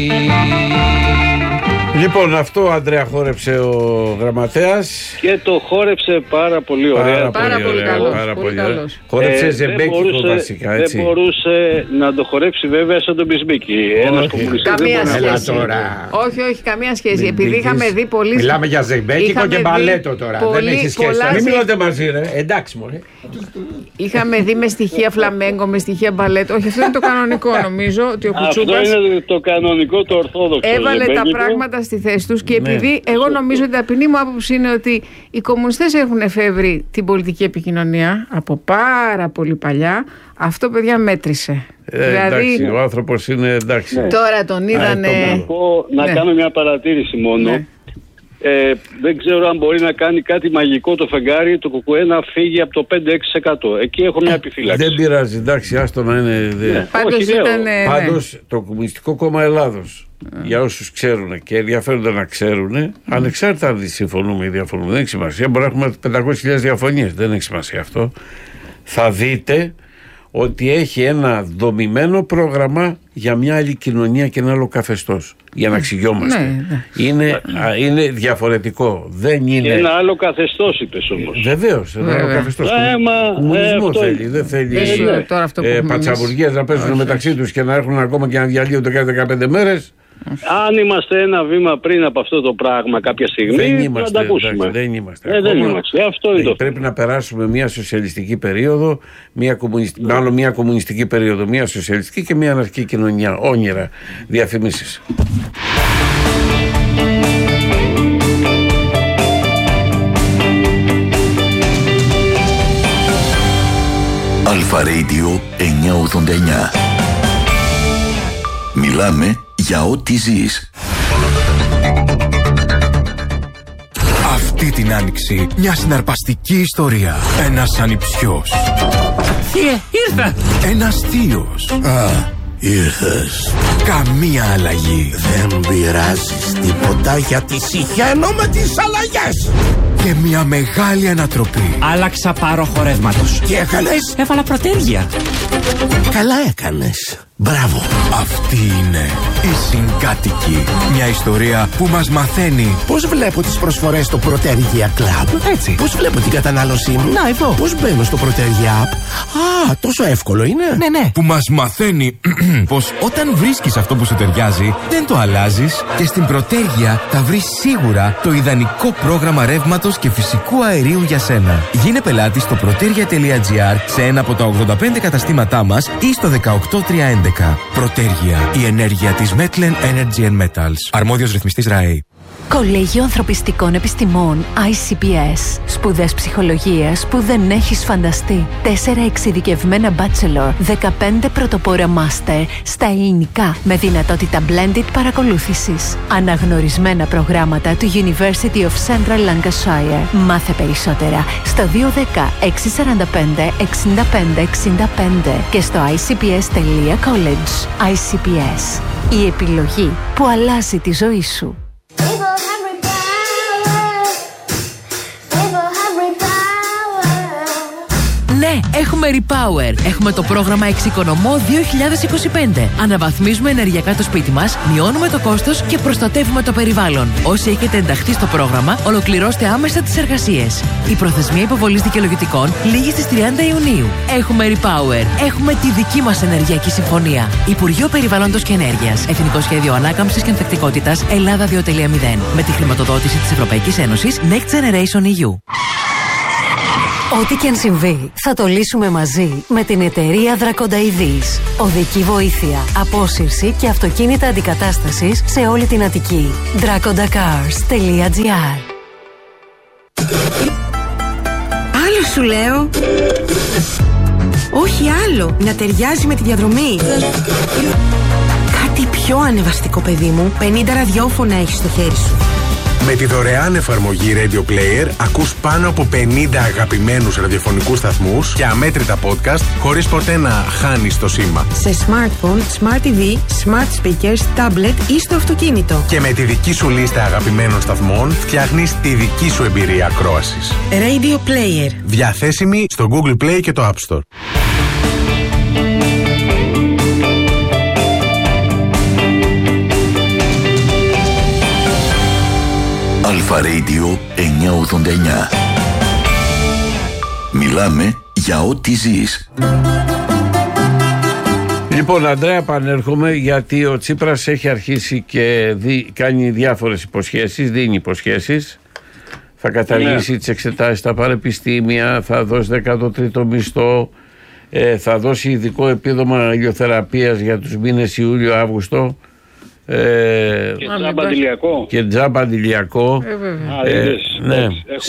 Λοιπόν, αυτό, Αντρέα, χόρεψε ο γραμματέας. Και το χόρεψε πάρα πολύ ωραία. Πάρα πολύ καλός. Χόρεψε ζεμπέκικο βασικά, έτσι. Δεν μπορούσε να το χορέψει βέβαια σαν τον Μπισμίκη. Ένας κομμουνιστής δεν μπορεί να τώρα. Όχι, καμία σχέση. Επειδή είχαμε δει πολύ. Μιλάμε για ζεμπέκικο και μπαλέτο τώρα. Δεν έχει σχέση. Μην μιλάτε μαζί, ρε. Εντάξει, μωρέ. Είχαμε δει με στοιχεία φλαμέγκο, με στοιχεία μπαλέτο. Όχι, αυτό είναι το κανονικό, νομίζω. Ότι ο Κουτσούμπας. Αυτό είναι το κανονικό, το ορθόδοξο. Έβαλε τα πράγματα στη θέση τους και επειδή εγώ νομίζω ότι η ταπεινή μου άποψη είναι ότι οι κομμουνιστές έχουν εφεύρει την πολιτική επικοινωνία από πάρα πολύ παλιά. Αυτό, παιδιά, μέτρησε. Εντάξει, ο άνθρωπος είναι εντάξει. Τώρα τον είδανε. Να κάνω μια παρατήρηση μόνο. Ναι. Δεν ξέρω αν μπορεί να κάνει κάτι μαγικό το φεγγάρι, το ΚΚΕ να φύγει από το 5-6%. Εκεί έχω μια επιφύλαξη. Δεν πειράζει, εντάξει, άστο να είναι. Πάντως το Κομμουνιστικό Κόμμα Ελλάδος, για όσους ξέρουν και ενδιαφέρονται να ξέρουν, ανεξάρτητα αν συμφωνούμε ή διαφωνούμε, δεν έχει σημασία. Μπορεί να έχουμε 500.000 διαφωνίες, δεν έχει σημασία αυτό. Θα δείτε ότι έχει ένα δομημένο πρόγραμμα για μια άλλη κοινωνία και ένα άλλο καθεστώς. Για να εξηγιόμαστε. Είναι διαφορετικό. Δεν είναι. Και ένα άλλο καθεστώς, είπες όμως. Βεβαίως. Ένα άλλο καθεστώς. Κομμουνισμό θέλει. Δεν θέλει πατσαβουργίες να παίζουν μεταξύ τους και να έχουν ακόμα και να διαλύονται κάθε 15 μέρες. Αν είμαστε ένα βήμα πριν από αυτό το πράγμα κάποια στιγμή, θα τα ακούσουμε. Δεν είμαστε. Αυτό είναι το. Πρέπει να περάσουμε μια σοσιαλιστική περίοδο, μια κομμουνιστική περίοδο, μια σοσιαλιστική και μια αναρχική κοινωνία. Όνειρα, διαφημίσεις. Αλφα Radio 989. Μιλάμε για ό,τι ζεις. Αυτή την άνοιξη μια συναρπαστική ιστορία. Ένας ανιψιός. Ήρθα. Ένας θείος. Ήρθες. Καμία αλλαγή. Δεν πειράζεις τίποτα γιατί συχαίνω με τις αλλαγές. Και μια μεγάλη ανατροπή. Άλλαξα πάρο χορεύματος. Τι έκανες? Έβαλα προτέρια. Καλά έκανες. Μπράβο. Αυτή είναι η Συγκάτοικοι. Μια ιστορία που μας μαθαίνει πώς βλέπω τις προσφορές στο Protergia Club. Έτσι. Πώς βλέπω την κατανάλωσή μου. Να, εδώ. Πώς μπαίνω στο Protergia App. Τόσο εύκολο είναι. Ναι. Που μας μαθαίνει πως όταν βρίσκεις αυτό που σου ταιριάζει, δεν το αλλάζεις και στην Protergia θα βρεις σίγουρα το ιδανικό πρόγραμμα ρεύματος και φυσικού αερίου για σένα. Γίνε πελάτης στο protergia.gr σε ένα από τα 85 καταστήματά μας ή στο 18311. Protergia, η ενέργεια της Metlen Energy and Metals. Αρμόδιος ρυθμιστής ΡΑΕ. Κολέγιο Ανθρωπιστικών Επιστημών ICPS. Σπουδές ψυχολογίας που δεν έχεις φανταστεί. 4 εξειδικευμένα bachelor, 15 πρωτοπόρα master στα ελληνικά με δυνατότητα blended παρακολούθησης. Αναγνωρισμένα προγράμματα του University of Central Lancashire. Μάθε περισσότερα στο 210 645 65 65 και στο icps.college. ICPS. Η επιλογή που αλλάζει τη ζωή σου. Ναι, έχουμε Repower. Έχουμε το πρόγραμμα Εξοικονομώ 2025. Αναβαθμίζουμε ενεργειακά το σπίτι μας, μειώνουμε το κόστος και προστατεύουμε το περιβάλλον. Όσοι έχετε ενταχθεί στο πρόγραμμα, ολοκληρώστε άμεσα τις εργασίες. Η προθεσμία υποβολής δικαιολογητικών λήγει στις 30 Ιουνίου. Έχουμε Repower. Έχουμε τη δική μας ενεργειακή συμφωνία. Υπουργείο Περιβάλλοντος και Ενέργειας. Εθνικό Σχέδιο Ανάκαμψης και Ανθεκτικότητας Ελλάδα 2.0. Με τη χρηματοδότηση της Ευρωπαϊκής Ένωσης Next Generation EU. Ό,τι και αν συμβεί, θα το λύσουμε μαζί με την εταιρεία Δρακονταειδής. Οδική βοήθεια, απόσυρση και αυτοκίνητα αντικατάστασης σε όλη την Αττική. dracondacars.gr. Άλλο σου λέω. Όχι άλλο, να ταιριάζει με τη διαδρομή. Κάτι πιο ανεβαστικό, παιδί μου. 50 ραδιόφωνα έχεις στο χέρι σου. Με τη δωρεάν εφαρμογή Radio Player ακούς πάνω από 50 αγαπημένους ραδιοφωνικούς σταθμούς και αμέτρητα podcast χωρίς ποτέ να χάνεις το σήμα. Σε smartphone, smart TV, smart speakers, tablet ή στο αυτοκίνητο. Και με τη δική σου λίστα αγαπημένων σταθμών φτιάχνεις τη δική σου εμπειρία ακρόασης. Radio Player. Διαθέσιμη στο Google Play και το App Store. Αλφα Radio 989. Μιλάμε για ό,τι ζεις. Λοιπόν, Ανδρέα, επανέρχομαι, γιατί ο Τσίπρας έχει αρχίσει και κάνει διάφορες υποσχέσεις, δίνει υποσχέσεις. Θα καταλύσει τις εξετάσεις στα πανεπιστήμια, θα δώσει 13ο μισθό, θα δώσει ειδικό επίδομα ηλιοθεραπείας για τους μήνες Ιούλιο-Αύγουστο. Και τζάμπα αντιλιακό. Και τζάμπα αντιλιακό. Ναι.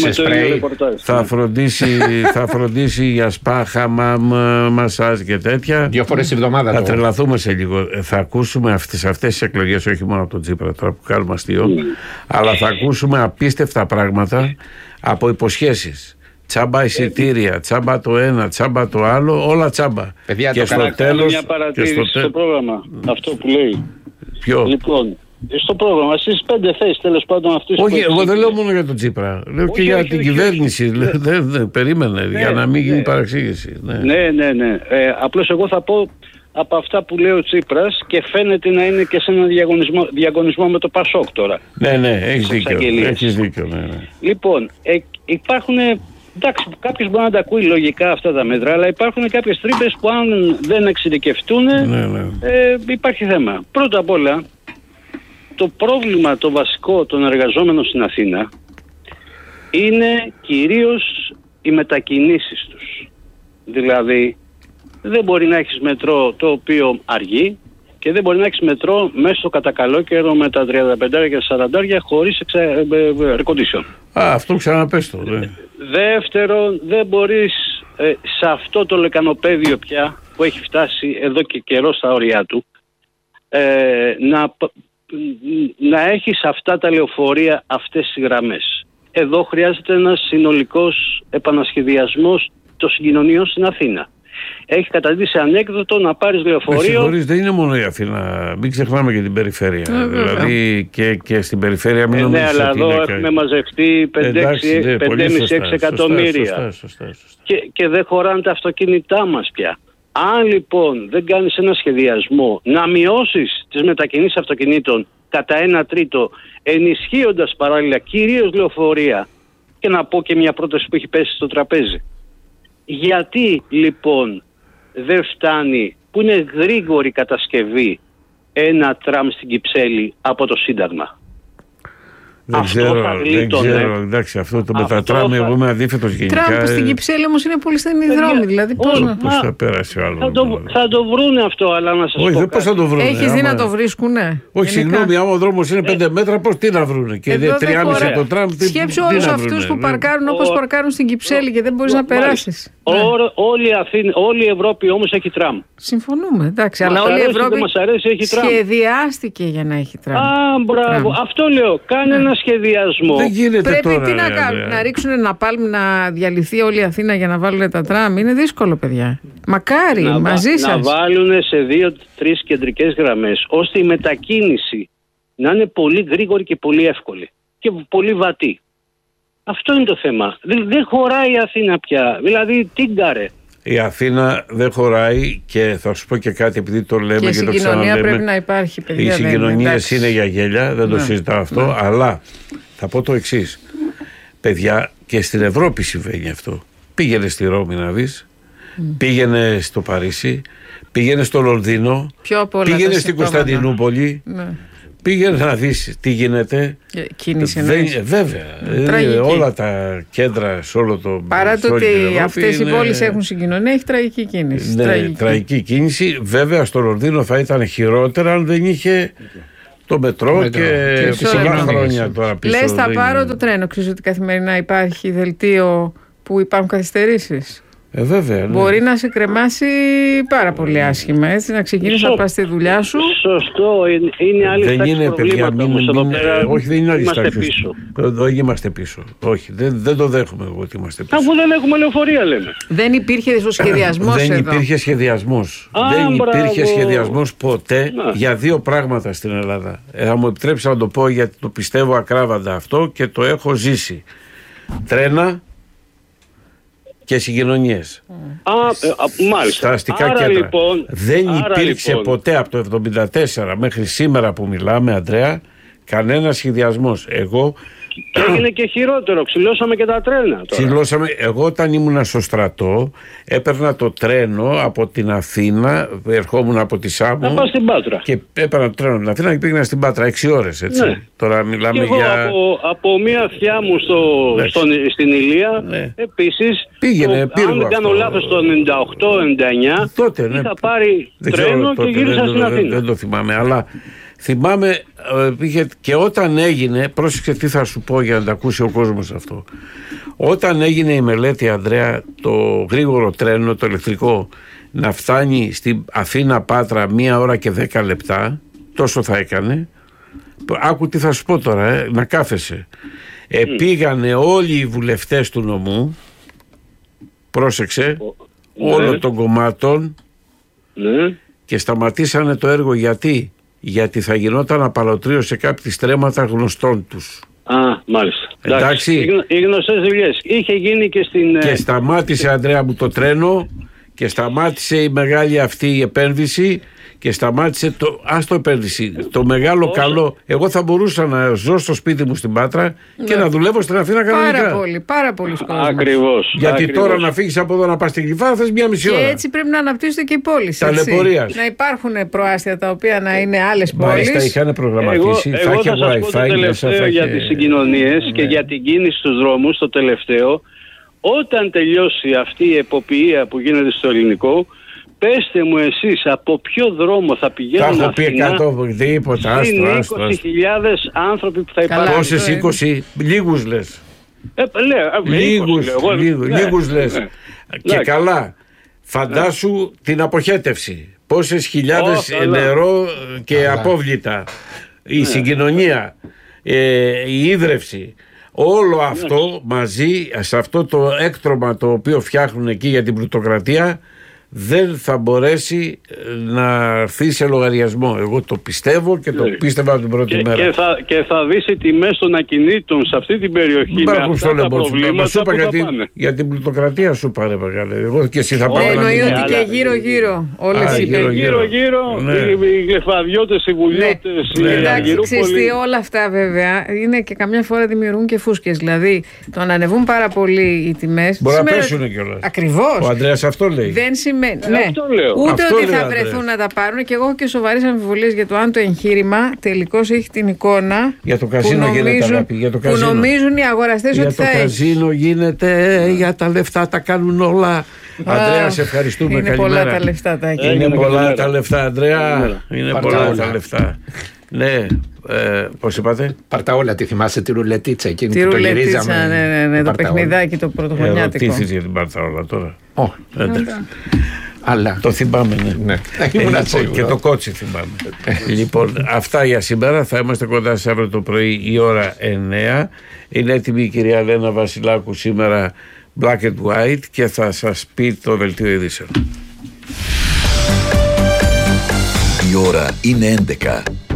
Θα φροντίσει για σπα, χαμάμ, μασάζ και τέτοια. 2 φορές τη εβδομάδα. Θα τρελαθούμε σε λίγο. Θα ακούσουμε αυτές τις εκλογές, όχι μόνο από τον Τσίπρα τώρα που κάνουμε αστείο, αλλά θα ακούσουμε απίστευτα πράγματα από υποσχέσεις. Τσάμπα εισιτήρια, τσάμπα το ένα, τσάμπα το άλλο, όλα τσάμπα. Παιδιά, και στο τέλος. Μια παρατήρηση στο πρόγραμμα. Αυτό που λέει. Ποιο? Λοιπόν, στο πρόγραμμα, στις 5 θέσεις τέλος πάντων αυτής. Όχι, εγώ δεν λέω μόνο για τον Τσίπρα. Λέω και για την κυβέρνηση. Δεν περίμενε, για να μην γίνει παραξήγηση. Ναι. Απλώς εγώ θα πω από αυτά που λέει ο Τσίπρας και φαίνεται να είναι και σε ένα διαγωνισμό με το Πασόκ τώρα. Ναι, έχεις δίκιο. Ναι. Λοιπόν, υπάρχουν. Εντάξει, κάποιος μπορεί να τα ακούει λογικά αυτά τα μέτρα, αλλά υπάρχουν κάποιες τρύπες που αν δεν εξειδικευτούν, υπάρχει θέμα. Πρώτα απ' όλα, το πρόβλημα το βασικό των εργαζόμενων στην Αθήνα είναι κυρίως οι μετακινήσεις τους. Δηλαδή, δεν μπορεί να έχεις μετρό το οποίο αργεί και δεν μπορεί να έχεις μετρό μέσα στο κατακαλό καιρό με τα 35 και 40 χωρίς air condition. Αυτό ξαναπες το. Δεύτερον, δεν μπορείς σε αυτό το λεκανοπέδιο πια που έχει φτάσει εδώ και καιρό στα όρια του να έχεις αυτά τα λεωφορεία, αυτές τις γραμμές. Εδώ χρειάζεται ένας συνολικός επανασχεδιασμός των συγκοινωνιών στην Αθήνα. Έχει καταντήσει ανέκδοτο να πάρεις λεωφορείο. Δεν είναι μόνο η Αθήνα. Μην ξεχνάμε και την περιφέρεια. Δηλαδή και στην περιφέρεια μην νομίζεις. Ναι, αλλά εδώ έχουμε μαζευτεί 5,5-6 εκατομμύρια. Σωστά. Και δεν χωράνε τα αυτοκίνητά μας πια. Αν λοιπόν δεν κάνεις ένα σχεδιασμό να μειώσεις τις μετακινήσεις αυτοκινήτων κατά 1/3, ενισχύοντας παράλληλα κυρίως λεωφορεία, και να πω και μια πρόταση που έχει πέσει στο τραπέζι. Γιατί λοιπόν δεν φτάνει, που είναι γρήγορη κατασκευή, ένα τραμ στην Κυψέλη από το Σύνταγμα? Δεν ξέρω. Εντάξει, αυτό το μετατράμι, εγώ είμαι αντίθετος γενικά. Τραμ στην Κυψέλη όμως είναι πολύ στενή δρόμη, δηλαδή πώς θα πέρασει ο άλλος. Θα το βρούνε αυτό, αλλά να σας πω. Πώς θα το βρούνε? Έχεις δει να το βρίσκουνε? Όχι, συγγνώμη, άμα ο δρόμος είναι 5 μέτρα, πώς τι να βρούνε? Και 3,5 το τραμ. Σκέψου όλους αυτούς που παρκάρουν όπως παρκάρουν στην Κυψέλη και δεν μπορείς να περάσεις. Όλη η Ευρώπη όμως έχει τραμ. Συμφωνούμε, εντάξει, αλλά όλη η Ευρώπη σχεδιάστηκε για να έχει τραμ. Μπράβο, αυτό λέω. Κάνε ένα σχεδιασμό. Δεν γίνεται πρέπει τώρα, τι να κάνουν, να ρίξουν ένα πάλμ να διαλυθεί όλη η Αθήνα για να βάλουν τα τραμ? Είναι δύσκολο, παιδιά. Μακάρι, μαζί σας. Να βάλουν σε 2-3 κεντρικές γραμμές, ώστε η μετακίνηση να είναι πολύ γρήγορη και πολύ εύκολη και πολύ βατή. Αυτό είναι το θέμα. Δεν χωράει η Αθήνα πια. Δηλαδή, τίγκαρε. Η Αθήνα δεν χωράει και θα σου πω και κάτι, επειδή το λέμε και το ξαναλέμε. Και η συγκοινωνία πρέπει να υπάρχει, παιδιά. Οι συγκοινωνίες είναι για γέλια, δεν το συζητάω αυτό, αλλά θα πω το εξής. Παιδιά, και στην Ευρώπη συμβαίνει αυτό. Πήγαινε στη Ρώμη να δεις, πήγαινε στο Παρίσι, πήγαινε στο Λονδίνο, πήγαινε στην Κωνσταντινούπολη. Πήγαινε να δεις τι γίνεται. Βέβαια. Όλα τα κέντρα σε όλο το. Παρά το ότι αυτές οι πόλεις έχουν συγκοινωνία, έχει τραγική κίνηση. Τραγική κίνηση. Βέβαια στο Λονδίνο θα ήταν χειρότερα αν δεν είχε το μετρό και πολλά χρόνια τώρα πίσω. Λες θα πάρω το τρένο. Ξέρεις ότι καθημερινά υπάρχει δελτίο που υπάρχουν καθυστερήσεις? Βέβαια. Μπορεί να σε κρεμάσει πάρα πολύ άσχημα, έτσι, να ξεκινήσεις να πας στη δουλειά σου. Σωστό, είναι άλλη τάξη προβλήματα όμως εδώ πέρα. Όχι, δεν είναι άλλη τάξη. Δεν είμαστε πίσω. Όχι, δεν το δέχομαι εγώ ότι είμαστε πίσω. Αφού δεν έχουμε λεωφορεία, λέμε. Δεν υπήρχε σχεδιασμός εδώ. Δεν υπήρχε σχεδιασμός. Δεν υπήρχε σχεδιασμός ποτέ για δύο πράγματα στην Ελλάδα. Θα μου επιτρέψει να το πω, γιατί το πιστεύω ακράδαντα αυτό και το έχω ζήσει. Τρένα και συγκοινωνίες. Μάλιστα. Στα αστικά κέντρα. Λοιπόν, δεν υπήρξε ποτέ από το 1974 μέχρι σήμερα που μιλάμε, Ανδρέα, κανένα σχεδιασμός. Εγώ Και έγινε και χειρότερο. Ξυλώσαμε και τα τρένα. Ξυλώσαμε. Εγώ όταν ήμουνα στο στρατό, έπαιρνα το τρένο από την Αθήνα, ερχόμουν από τη Σάμο. Να πάω στην Πάτρα. Και έπαιρνα το τρένο από την Αθήνα και πήγαινα στην Πάτρα 6 ώρες. Έτσι. Ναι. Τώρα μιλάμε και εγώ για. Από μία θεία μου στην Ηλία, επίσης. Πήγαινε, αν δεν κάνω λάθος, το 98-99, τότε, ναι. Είχα πάρει τρένο και γύρισα στην Αθήνα. Δεν το θυμάμαι, αλλά. Θυμάμαι και όταν έγινε, πρόσεξε τι θα σου πω για να τα ακούσει ο κόσμος αυτό. Όταν έγινε η μελέτη, Ανδρέα, το γρήγορο τρένο, το ηλεκτρικό, να φτάνει στην Αθήνα Πάτρα 1 ώρα και 10 λεπτά, τόσο θα έκανε. Άκου τι θα σου πω τώρα, να κάθεσαι. Πήγανε όλοι οι βουλευτές του νομού, πρόσεξε, όλων των κομμάτων και σταματήσανε το έργο. Γιατί θα γινόταν απαλωτρίο σε κάποια στρέμματα γνωστών τους. Μάλιστα. Εντάξει. Οι γνωστές δουλειές. Είχε γίνει και στην. Και σταμάτησε, Ανδρέα μου, το τρένο και σταμάτησε η μεγάλη αυτή η επένδυση και σταμάτησε το επένδυση. Το μεγάλο καλό. Εγώ θα μπορούσα να ζω στο σπίτι μου στην Πάτρα και να δουλεύω στην Αθήνα κανονικά. Πάρα πολύ κόσμος. Ακριβώς. Γιατί τώρα να φύγεις από εδώ να πας στην Γλυφάδα θες 1,5 ώρα. Και έτσι πρέπει να αναπτύσσεται και η πόλη. Ταλαιπωρίας. Να υπάρχουν προάστια τα οποία να είναι άλλες πόλεις. Μάλιστα, είχαν προγραμματίσει. Εγώ θα σας πω το τελευταίο για τις συγκοινωνίες και για την κίνηση στους δρόμους, το τελευταίο. Όταν τελειώσει αυτή η εποποιία που γίνεται στο ελληνικό, πέστε μου εσείς από ποιο δρόμο θα πηγαίνουν θα πει 100 τίποτα, άστρο. 20.000 άνθρωποι που θα υπάρχουν. Πόσες 20, λίγους λες. Λίγους λες. Και καλά, φαντάσου την αποχέτευση. Πόσες χιλιάδες νερό και απόβλητα. Η συγκοινωνία, η ίδρυυση. Όλο αυτό μαζί, σε αυτό το έκτρωμα το οποίο φτιάχνουν εκεί για την πλουτοκρατία, δεν θα μπορέσει να έρθει σε λογαριασμό. Εγώ το πιστεύω και το πίστευα από την πρώτη μέρα. Και θα δεις οι τιμές των ακινήτων σε αυτή την περιοχή. Υπάρχουν στο προβλήματα που θα πάνε. Για την πλουτοκρατία σου πάρε μεγάλε. Εγώ και εσύ θα πάμε. Εννοεί ότι και γύρω-γύρω όλες οι γύρω-γύρω οι γλεφαδιώτες, οι βουλιώτες, οι Αργυρούπολοι. Όλα αυτά βέβαια είναι και καμιά φορά δημιουργούν και φούσκες. Δηλαδή το να ανεβούν πάρα πολύ οι τιμές. Μπορεί να πέσουν κιόλας. Ακριβώς. Ο Ανδρέας αυτό λέει. Δεν σημαίνει. Ούτε ότι θα βρεθούν να τα πάρουν, και εγώ έχω και σοβαρές αμφιβολίες για το αν το εγχείρημα τελικώς έχει την εικόνα για το καζίνο που νομίζουν οι αγοραστές ότι θα έχει. Για το καζίνο γίνεται, για τα λεφτά τα κάνουν όλα. Ανδρέα, σε ευχαριστούμε. Είναι πολλά τα λεφτά, είναι πολλά τα λεφτά, Ανδρέα. Είναι πολλά τα λεφτά. Ναι. Πώς είπατε? Παρταόλα, τη θυμάσαι τη ρουλετίτσα εκείνη που το γυρίζαμε? Ναι, το παιχνιδάκι το πρωτοχρονιάτικο. Ρωτήθης για την Παρταόλα τώρα. Αλλά το θυμάμαι, ναι. Και το κότσι θυμάμαι. Λοιπόν, αυτά για σήμερα. Θα είμαστε κοντά σε αύριο το πρωί η ώρα 9. Είναι έτοιμη η κυρία Λένα Βασιλάκου σήμερα, Black and White, και θα σας πει το δελτίο ειδήσεων. Η ώρα είναι 11.